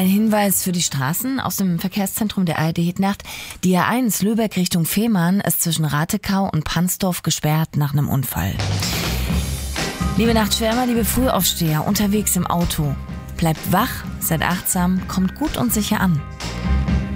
Ein Hinweis für die Straßen aus dem Verkehrszentrum der ARD Hitnacht. Die A1 Lübeck Richtung Fehmarn ist zwischen Ratekau und Pansdorf gesperrt nach einem Unfall. Liebe Nachtschwärmer, liebe Frühaufsteher, unterwegs im Auto. Bleibt wach, seid achtsam, kommt gut und sicher an.